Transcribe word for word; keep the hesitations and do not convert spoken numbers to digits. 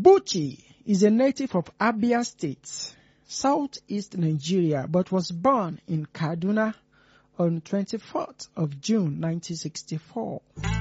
Buchi is a native of Abia State, southeast Nigeria, but was born in Kaduna on twenty-fourth of June nineteen sixty-four.